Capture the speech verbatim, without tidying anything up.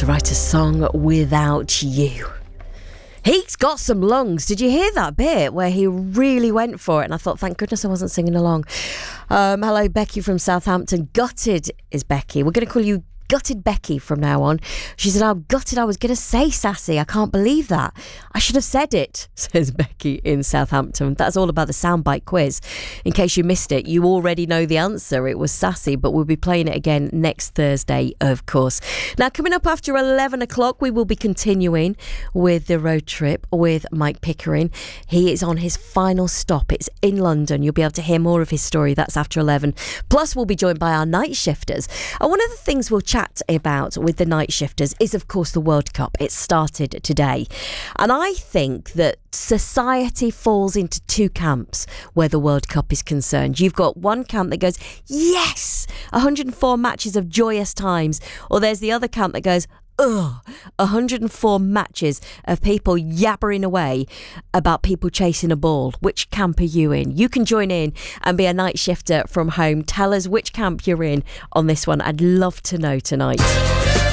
to write a song without you. He's got some lungs. Did you hear that bit where he really went for it? And I thought, thank goodness I wasn't singing along. Um, hello, Becky from Southampton. Gutted is Becky. We're going to call you Gutted Becky from now on. She said, I'm gutted. I was going to say sassy. I can't believe that. I should have said it, says Becky in Southampton. That's all about the soundbite quiz. In case you missed it, you already know the answer. It was sassy, but we'll be playing it again next Thursday, of course. Now, coming up after eleven o'clock, we will be continuing with the road trip with Mike Pickering. He is on his final stop. It's in London. You'll be able to hear more of his story. That's after eleven. Plus, we'll be joined by our night shifters. And one of the things we'll chat about with the night shifters is, of course, the World Cup. It started today. And I think that society falls into two camps where the World Cup is concerned. You've got one camp that goes, yes, one hundred four matches of joyous times. Or there's the other camp that goes, ugh, one hundred four matches of people yabbering away about people chasing a ball. Which camp are you in? You can join in and be a night shifter from home. Tell us which camp you're in on this one. I'd love to know tonight.